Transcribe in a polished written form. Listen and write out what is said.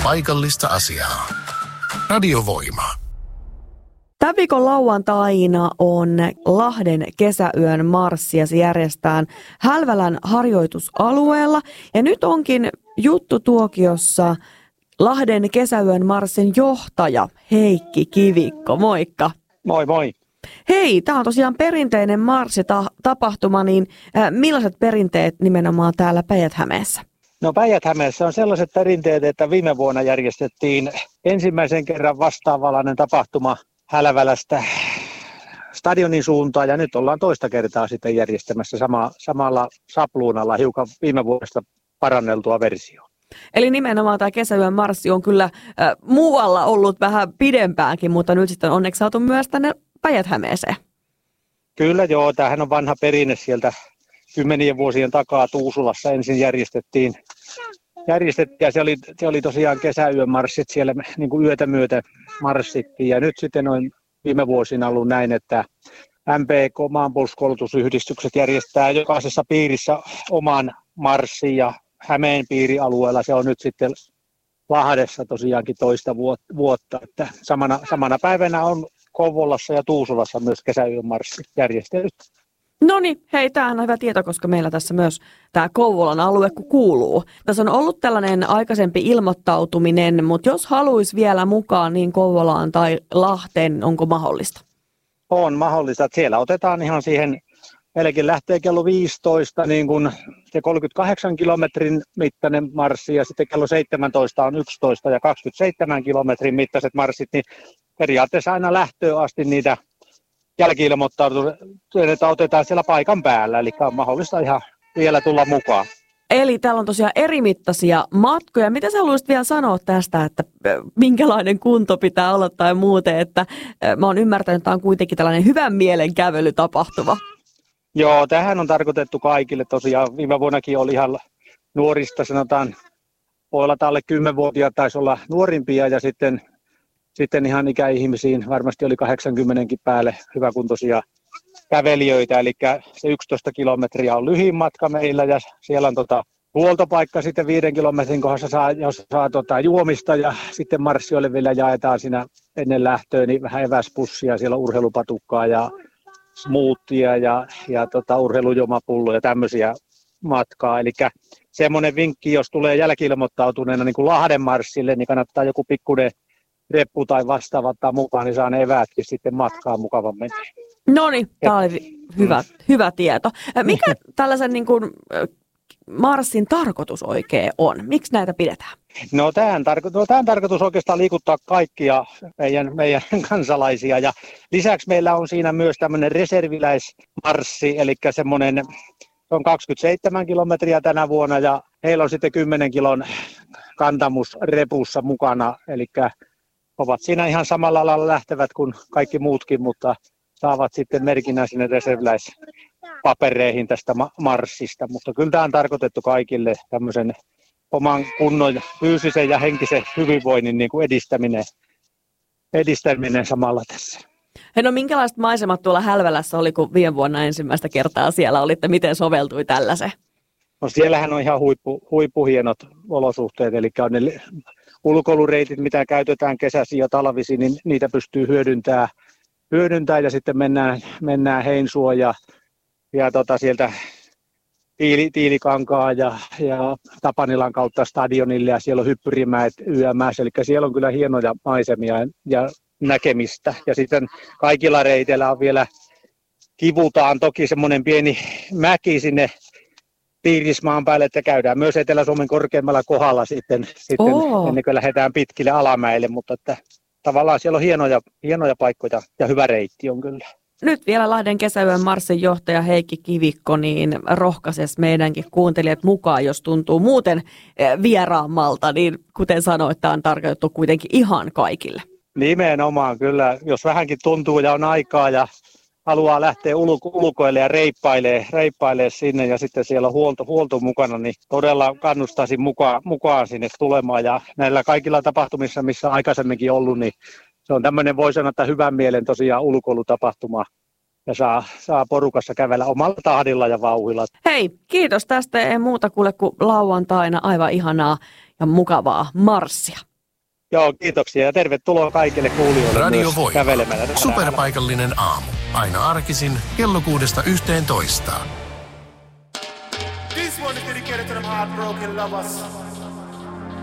paikallista asiaa. Radiovoima. Tämän viikon lauantaina on Lahden kesäyön marssi ja se järjestetään Hälvälän harjoitusalueella. Ja nyt onkin juttutuokiossa Lahden kesäyön marssin johtaja Heikki Kivikko. Moikka. Moi moi. Hei, tämä on tosiaan perinteinen marssitapahtuma, niin millaiset perinteet nimenomaan täällä Päijät-Hämeessä? No Päijät-Hämeessä on sellaiset perinteet, että viime vuonna järjestettiin ensimmäisen kerran vastaavallainen tapahtuma Hälvälästä stadionin suuntaan ja nyt ollaan toista kertaa sitten järjestämässä samalla sapluunalla hiukan viime vuodesta paranneltua versiota. Eli nimenomaan tämä kesäyön marssi on kyllä muualla ollut vähän pidempäänkin, mutta nyt sitten onneksi saatu myös tänne Päijät-Hämeeseen. Kyllä joo, tämähän on vanha perinne sieltä 10 vuosien takaa Tuusulassa ensin järjestettiin ja se oli tosiaan kesäyön marssit siellä niin kuin yötä myötä marssittiin ja nyt sitten on viime vuosina ollut näin, että MPK maanpuolustuskoulutusyhdistykset järjestää jokaisessa piirissä oman marssin ja Hämeen piirialueella se on nyt sitten Lahdessa tosiaankin toista vuotta, että samana päivänä on Kouvolassa ja Tuusulassa myös kesäyön marssi järjestetty. No niin, hei, tämähän on hyvä tieto, koska meillä tässä myös tämä Kouvolan alue kuuluu. Tässä on ollut tällainen aikaisempi ilmoittautuminen, mutta jos haluaisi vielä mukaan niin Kouvolaan tai Lahteen, onko mahdollista? On mahdollista, että siellä otetaan ihan siihen, meilläkin lähtee kello 15, niin kuin se 38 kilometrin mittainen marssi ja sitten kello 17 on 11 ja 27 kilometrin mittaiset marssit, niin periaatteessa aina lähtöön asti niitä jälki-ilmoittautuneita otetaan siellä paikan päällä, eli on mahdollista ihan vielä tulla mukaan. Eli täällä on tosiaan erimittaisia matkoja. Mitä sä haluaisit vielä sanoa tästä, että minkälainen kunto pitää olla tai muuten, että mä oon ymmärtänyt, että tämä on kuitenkin tällainen hyvän mielen kävelytapahtuma. Joo, tähän on tarkoitettu kaikille. Tosiaan viime vuonnakin oli ihan nuorista, sanotaan, voi olla alle 10-vuotiaat taisi olla nuorimpia ja sitten ihan ikäihmisiin, varmasti oli 80 päälle hyväkuntoisia kävelijöitä, eli se 11 kilometriä on lyhin matka meillä ja siellä on huoltopaikka sitten 5 kilometrin kohdassa, jos saa juomista ja sitten marssijoille vielä jaetaan siinä ennen lähtöä niin vähän eväspussia, siellä on urheilupatukkaa ja smoothia ja urheilujuomapulloja ja tämmöisiä matkaa, eli semmoinen vinkki, jos tulee jälki-ilmoittautuneena niin kuin Lahden marssille, niin kannattaa joku pikkuinen reppu tai vastaava ottaa mukaan, niin saa ne eväätkin sitten matkaan mukavammin. No niin, tämä oli hyvä tieto. Mikä tällaisen niin kuin, marssin tarkoitus oikein on? Miksi näitä pidetään? No tämän tarkoitus oikeastaan liikuttaa kaikkia meidän kansalaisia ja lisäksi meillä on siinä myös tämmöinen reserviläismarssi, eli semmoinen on 27 kilometriä tänä vuonna ja heillä on sitten 10 kilon kantamus repussa mukana, eli ovat siinä ihan samalla lailla lähtevät kuin kaikki muutkin, mutta saavat sitten merkinnän sinne reserviläispapereihin tästä marssista. Mutta kyllä tämä on tarkoitettu kaikille tämmöisen oman kunnon fyysisen ja henkisen hyvinvoinnin niin kuin edistäminen samalla tässä. No minkälaiset maisemat tuolla Hälvälässä oli, kun viime vuonna ensimmäistä kertaa siellä olitte? Miten soveltui tällaiseen? No siellähän on ihan huippuhienot olosuhteet, eli on ne ulkoilureitit, mitä käytetään kesäisin ja talvisin, niin niitä pystyy hyödyntämään ja sitten mennään Heinsuon ja sieltä Tiilikankaa ja Tapanilan kautta stadionille ja siellä on Hyppyrimäet yömässä, eli siellä on kyllä hienoja maisemia ja näkemistä. Ja sitten kaikilla reiteillä on vielä kivutaan toki semmoinen pieni mäki sinne Piirismaan päälle, että käydään myös Etelä-Suomen korkeimmalla kohdalla sitten ennen kuin lähdetään pitkille alamäille, mutta että tavallaan siellä on hienoja paikkoja ja hyvä reitti on kyllä. Nyt vielä Lahden kesäyön marssin johtaja Heikki Kivikko, niin rohkaises meidänkin kuuntelijat mukaan, jos tuntuu muuten vieraammalta, niin kuten sanoit, tämä on tarkoitettu kuitenkin ihan kaikille. Nimenomaan kyllä, jos vähänkin tuntuu ja on aikaa ja haluaa lähteä ulkoille ja reippailee sinne ja sitten siellä on huolto mukana, niin todella kannustaisin mukaan sinne tulemaan. Ja näillä kaikilla tapahtumissa, missä on aikaisemminkin ollut, niin se on tämmöinen, voi sanoa, että hyvän mielen tosiaan ulkoilutapahtuma ja saa porukassa kävellä omalla tahdilla ja vauhdilla. Hei, kiitos tästä. Ei muuta kuule kuin lauantaina aivan ihanaa ja mukavaa marssia. Joo, kiitoksia ja tervetuloa kaikille kuulijoille Radio myös Voima. kävelemällä. Superpaikallinen aamu. Aina arkisin kello 6–11. This one is dedicated to them heartbroken lovers.